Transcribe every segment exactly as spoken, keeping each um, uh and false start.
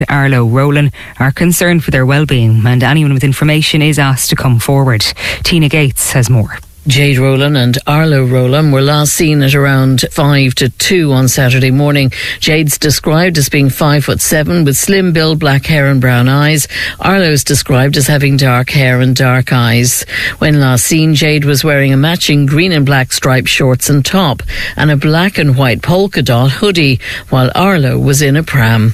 Arlo Rowland are concerned for their well-being, and anyone with information is asked to come forward. Tina Gates has more. Jade Rowland and Arlo Rowland were last seen at around five to two on Saturday morning. Jade's described as being five foot seven with slim build, black hair and brown eyes. Arlo's described as having dark hair and dark eyes. When last seen, Jade was wearing a matching green and black striped shorts and top and a black and white polka dot hoodie, while Arlo was in a pram.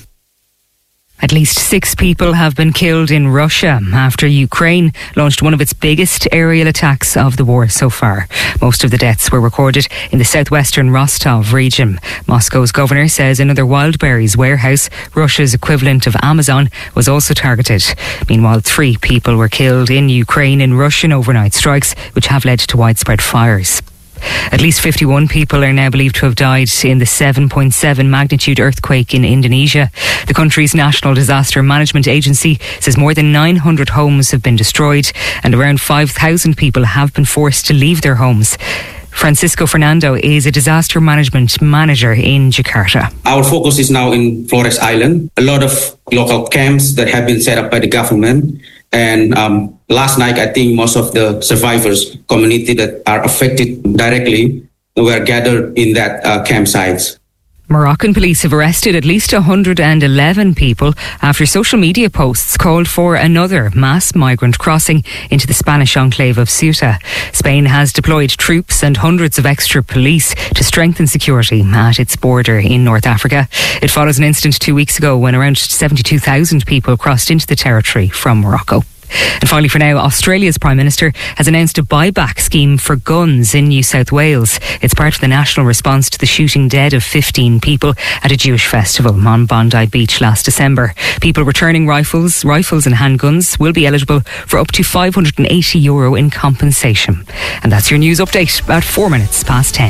At least six people have been killed in Russia after Ukraine launched one of its biggest aerial attacks of the war so far. Most of the deaths were recorded in the southwestern Rostov region. Moscow's governor says another Wildberries warehouse, Russia's equivalent of Amazon, was also targeted. Meanwhile, three people were killed in Ukraine in Russian overnight strikes, which have led to widespread fires. At least fifty-one people are now believed to have died in the seven point seven magnitude earthquake in Indonesia. The country's National Disaster Management Agency says more than nine hundred homes have been destroyed and around five thousand people have been forced to leave their homes. Francisco Fernando is a disaster management manager in Jakarta. Our focus is now in Flores Island. A lot of local camps that have been set up by the government. And um, last night, I think most of the survivors community that are affected directly were gathered in that uh, campsites. Moroccan police have arrested at least one hundred eleven people after social media posts called for another mass migrant crossing into the Spanish enclave of Ceuta. Spain has deployed troops and hundreds of extra police to strengthen security at its border in North Africa. It follows an incident two weeks ago when around seventy-two thousand people crossed into the territory from Morocco. And finally for now, Australia's Prime Minister has announced a buyback scheme for guns in New South Wales. It's part of the national response to the shooting dead of fifteen people at a Jewish festival on Bondi Beach last December. People returning rifles, rifles and handguns will be eligible for up to five hundred eighty euro in compensation. And that's your news update, about four minutes past ten.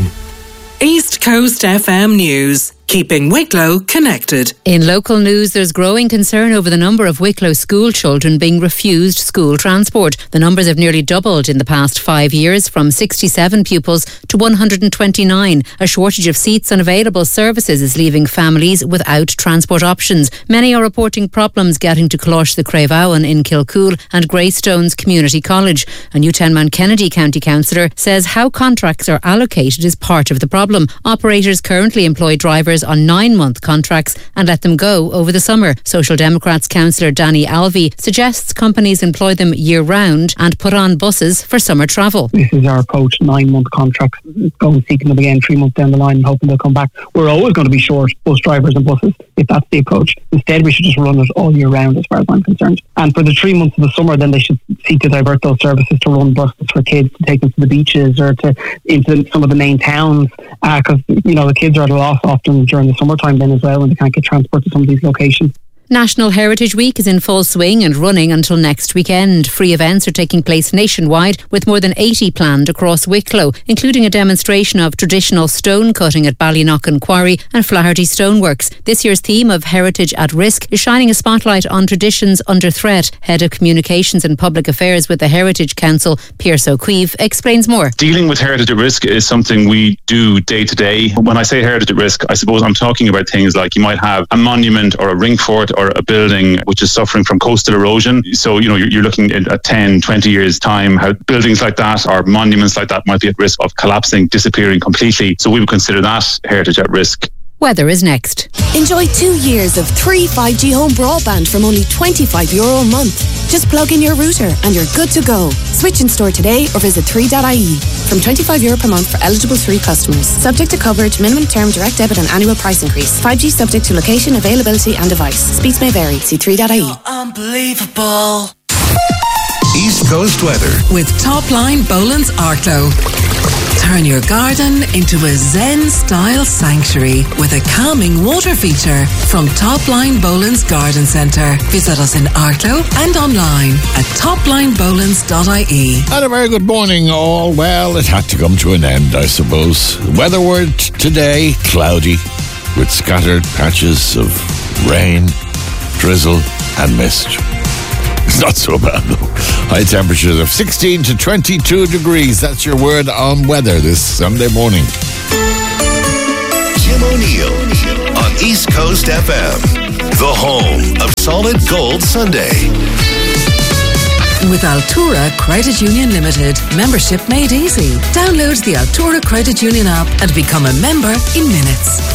East Coast F M News. Keeping Wicklow connected. In local news, there's growing concern over the number of Wicklow school children being refused school transport. The numbers have nearly doubled in the past five years, from sixty-seven pupils to one hundred twenty-nine. A shortage of seats and available services is leaving families without transport options. Many are reporting problems getting to Closh the Craveowen in Kilcool and Greystones Community College. A Newtownmount Kennedy County Councillor says how contracts are allocated is part of the problem. Operators currently employ drivers on nine-month contracts and let them go over the summer. Social Democrats councillor Danny Alvey suggests companies employ them year-round and put on buses for summer travel. This is our approach, nine-month contracts, going seeking them again three months down the line and hoping they'll come back. We're always going to be short bus drivers and buses if that's the approach. Instead, we should just run it all year round as far as I'm concerned. And for the three months of the summer, then they should seek to divert those services to run buses for kids to take them to the beaches or to into some of the main towns, because uh, you know the kids are at a loss often during the summertime then as well when they can't get transport to some of these locations. National Heritage Week is in full swing and running until next weekend. Free events are taking place nationwide with more than eighty planned across Wicklow, including a demonstration of traditional stone cutting at Ballyknocken Quarry and Flaherty Stoneworks. This year's theme of Heritage at Risk is shining a spotlight on traditions under threat. Head of Communications and Public Affairs with the Heritage Council, Pierce O'Keefe, explains more. Dealing with heritage at risk is something we do day to day. When I say heritage at risk, I suppose I'm talking about things like you might have a monument or a ring fort or a building which is suffering from coastal erosion. So, you know, you're, you're looking at a ten, twenty years time, how buildings like that or monuments like that might be at risk of collapsing, disappearing completely. So we would consider that heritage at risk. Weather is next. Enjoy two years of free five G home broadband from only twenty-five euro a month. Just plug in your router and you're good to go. Switch in store today or visit three dot I E. From twenty-five euro per month for eligible three customers. Subject to coverage, minimum term, direct debit and annual price increase. five G subject to location, availability and device. Speeds may vary. See three dot I E. Unbelievable. East Coast weather with Topline Boland's Arklow. Turn your garden into a Zen-style sanctuary with a calming water feature from Topline Boland's Garden Centre. Visit us in Arklow and online at topline bolands dot I E. And a very good morning all. Well, it had to come to an end, I suppose. Weather word today, cloudy, with scattered patches of rain, drizzle and mist. It's not so bad though. High temperatures of sixteen to twenty-two degrees. That's your word on weather this Sunday morning. Jim O'Neill on East Coast F M. the home of Solid Gold Sunday. With Altura Credit Union Limited, membership made easy. Download the Altura Credit Union app and become a member in minutes.